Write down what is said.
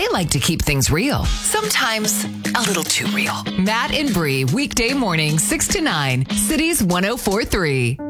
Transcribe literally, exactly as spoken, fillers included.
They like to keep things real, sometimes a little too real. Matt and Bree, weekday morning, six to nine, Cities one oh four three.